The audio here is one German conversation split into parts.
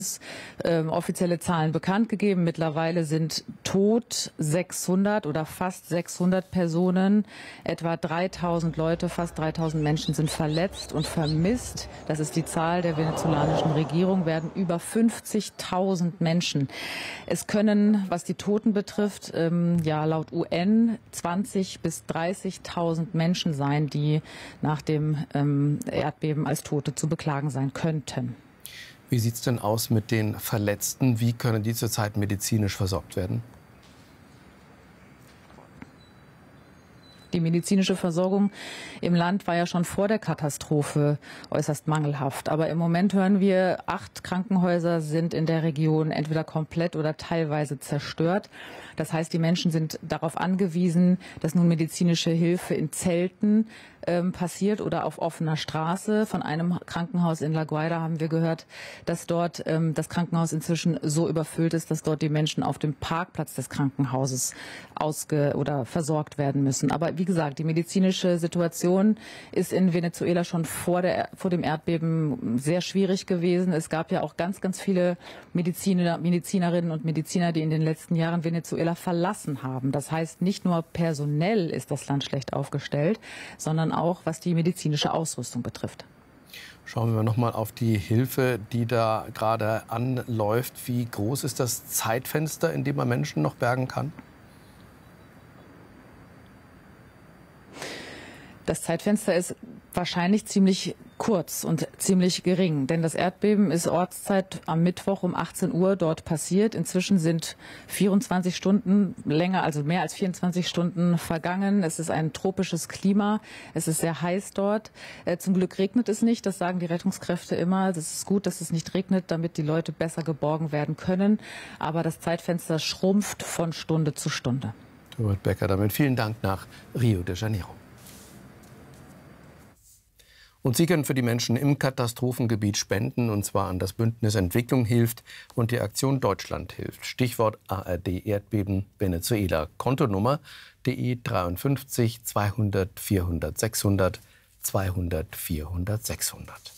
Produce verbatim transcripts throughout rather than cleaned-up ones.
Ähm, offizielle Zahlen bekannt gegeben. Mittlerweile sind tot sechshundert oder fast sechshundert Personen. Etwa dreitausend Leute, fast dreitausend Menschen sind verletzt und vermisst. Das ist die Zahl der venezolanischen Regierung, werden über fünfzigtausend Menschen. Es können, was die Toten betrifft, ähm, ja laut U N zwanzigtausend bis dreißigtausend Menschen sein, die nach dem ähm, Erdbeben als Tote zu beklagen sein könnten. Wie sieht es denn aus mit den Verletzten? Wie können die zurzeit medizinisch versorgt werden? Die medizinische Versorgung im Land war ja schon vor der Katastrophe äußerst mangelhaft. Aber im Moment hören wir, acht Krankenhäuser sind in der Region entweder komplett oder teilweise zerstört. Das heißt, die Menschen sind darauf angewiesen, dass nun medizinische Hilfe in Zelten ähm, passiert oder auf offener Straße. Von einem Krankenhaus in La Guaira haben wir gehört, dass dort ähm, das Krankenhaus inzwischen so überfüllt ist, dass dort die Menschen auf dem Parkplatz des Krankenhauses ausge- oder versorgt werden müssen. Aber wie gesagt, die medizinische Situation ist in Venezuela schon vor, der, vor dem Erdbeben sehr schwierig gewesen. Es gab ja auch ganz, ganz viele Mediziner, Medizinerinnen und Mediziner, die in den letzten Jahren Venezuela verlassen haben. Das heißt, nicht nur personell ist das Land schlecht aufgestellt, sondern auch, was die medizinische Ausrüstung betrifft. Schauen wir noch mal auf die Hilfe, die da gerade anläuft. Wie groß ist das Zeitfenster, in dem man Menschen noch bergen kann? Das Zeitfenster ist wahrscheinlich ziemlich kurz und ziemlich gering, denn das Erdbeben ist Ortszeit am Mittwoch um achtzehn Uhr dort passiert. Inzwischen sind vierundzwanzig Stunden länger, also mehr als vierundzwanzig Stunden vergangen. Es ist ein tropisches Klima, es ist sehr heiß dort. Äh, zum Glück regnet es nicht, das sagen die Rettungskräfte immer. Es ist gut, dass es nicht regnet, damit die Leute besser geborgen werden können. Aber das Zeitfenster schrumpft von Stunde zu Stunde. Robert Becker, damit vielen Dank nach Rio de Janeiro. Und Sie können für die Menschen im Katastrophengebiet spenden, und zwar an das Bündnis Entwicklung hilft und die Aktion Deutschland hilft. Stichwort A R D Erdbeben Venezuela. Kontonummer D E dreiundfünfzig zweihundert vierhundert sechshundert zweihundert vierhundert sechshundert.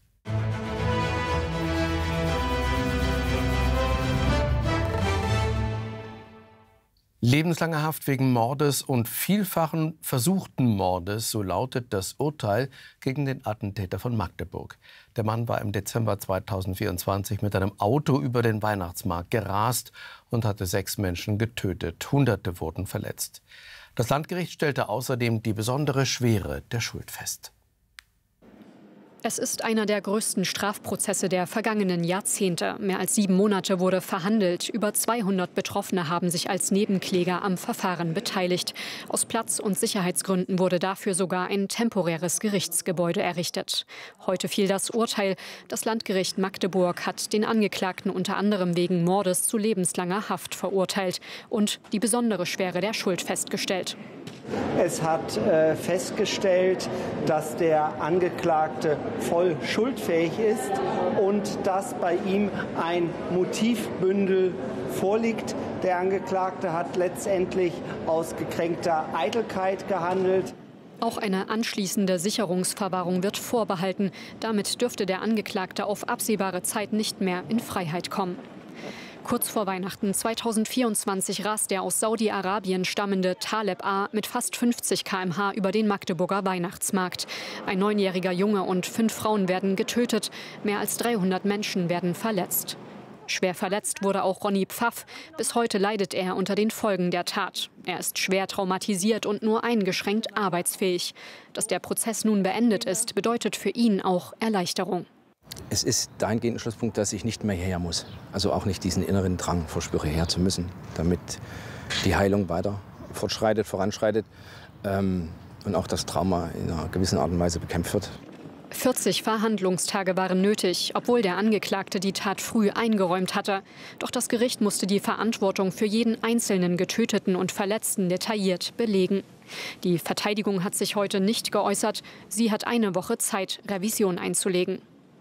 Lebenslange Haft wegen Mordes und vielfachen versuchten Mordes, so lautet das Urteil gegen den Attentäter von Magdeburg. Der Mann war im Dezember zweitausendvierundzwanzig mit einem Auto über den Weihnachtsmarkt gerast und hatte sechs Menschen getötet. Hunderte wurden verletzt. Das Landgericht stellte außerdem die besondere Schwere der Schuld fest. Es ist einer der größten Strafprozesse der vergangenen Jahrzehnte. Mehr als sieben Monate wurde verhandelt. Über zweihundert Betroffene haben sich als Nebenkläger am Verfahren beteiligt. Aus Platz- und Sicherheitsgründen wurde dafür sogar ein temporäres Gerichtsgebäude errichtet. Heute fiel das Urteil. Das Landgericht Magdeburg hat den Angeklagten unter anderem wegen Mordes zu lebenslanger Haft verurteilt und die besondere Schwere der Schuld festgestellt. Es hat äh, festgestellt, dass der Angeklagte voll schuldfähig ist und dass bei ihm ein Motivbündel vorliegt. Der Angeklagte hat letztendlich aus gekränkter Eitelkeit gehandelt. Auch eine anschließende Sicherungsverwahrung wird vorbehalten. Damit dürfte der Angeklagte auf absehbare Zeit nicht mehr in Freiheit kommen. Kurz vor Weihnachten zweitausendvierundzwanzig rast der aus Saudi-Arabien stammende Taleb A. mit fast fünfzig Kilometer pro Stunde über den Magdeburger Weihnachtsmarkt. Ein neunjähriger Junge und fünf Frauen werden getötet. Mehr als dreihundert Menschen werden verletzt. Schwer verletzt wurde auch Ronny Pfaff. Bis heute leidet er unter den Folgen der Tat. Er ist schwer traumatisiert und nur eingeschränkt arbeitsfähig. Dass der Prozess nun beendet ist, bedeutet für ihn auch Erleichterung. Es ist dahingehend ein Schlusspunkt, dass ich nicht mehr hierher muss. Also auch nicht diesen inneren Drang verspüre, hierher zu müssen, damit die Heilung weiter fortschreitet, voranschreitet ähm, und auch das Trauma in einer gewissen Art und Weise bekämpft wird. vierzig Verhandlungstage waren nötig, obwohl der Angeklagte die Tat früh eingeräumt hatte. Doch das Gericht musste die Verantwortung für jeden einzelnen Getöteten und Verletzten detailliert belegen. Die Verteidigung hat sich heute nicht geäußert. Sie hat eine Woche Zeit, Revision einzulegen.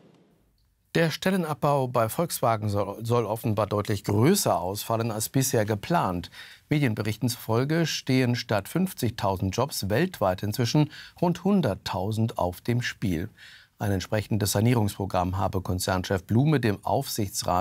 Der Stellenabbau bei Volkswagen soll, soll offenbar deutlich größer ausfallen als bisher geplant. Medienberichten zufolge stehen statt fünfzigtausend Jobs weltweit inzwischen rund hunderttausend auf dem Spiel. Ein entsprechendes Sanierungsprogramm habe Konzernchef Blume dem Aufsichtsrat